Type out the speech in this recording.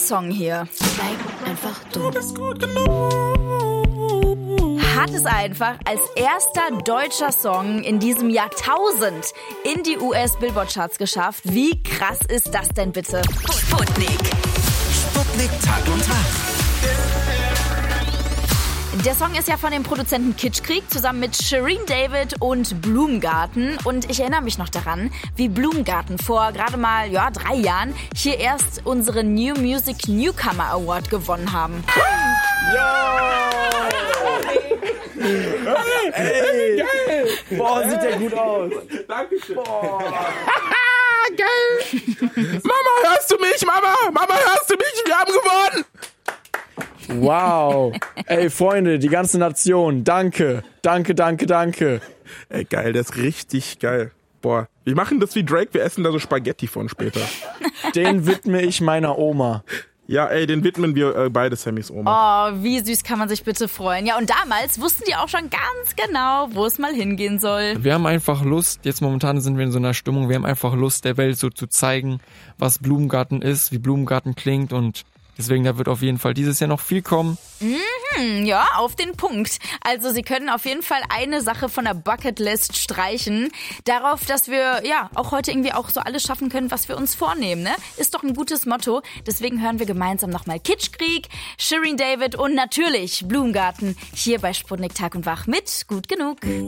Song hier. Bleib einfach du. Hat es einfach als erster deutscher Song in diesem Jahrtausend in die US-Billboard-Charts geschafft. Wie krass ist das denn bitte? Sputnik. Sputnik Tag und Wach. Der Song ist ja von dem Produzenten Kitschkrieg zusammen mit Shirin David und Blumgarten. Und ich erinnere mich noch daran, wie Blumgarten vor gerade mal 3 Jahren hier erst unseren New Music Newcomer Award gewonnen haben. Ja! Ey, geil! Boah, sieht der gut aus. Dankeschön. Geil! Mama, hörst du mich? Mama, hörst du mich? Wir haben gewonnen! Wow. Ey, Freunde, die ganze Nation, danke. Ey, geil, das ist richtig geil. Boah, wir machen das wie Drake, wir essen da so Spaghetti von später. Den widme ich meiner Oma. Ja, ey, den widmen wir beide Sammys Oma. Oh, wie süß kann man sich bitte freuen. Ja, und damals wussten die auch schon ganz genau, wo es mal hingehen soll. Wir haben einfach Lust, jetzt momentan sind wir in so einer Stimmung, wir haben einfach Lust, der Welt so zu zeigen, was Blumgarten ist, wie Blumgarten klingt und deswegen, da wird auf jeden Fall dieses Jahr noch viel kommen. Ja, auf den Punkt. Also Sie können auf jeden Fall eine Sache von der Bucketlist streichen. Darauf, dass wir auch heute irgendwie auch so alles schaffen können, was wir uns vornehmen. Ne? Ist doch ein gutes Motto. Deswegen hören wir gemeinsam nochmal Kitschkrieg, Shirin David und natürlich Blumgarten hier bei Sputnik Tag und Wach mit Gut genug.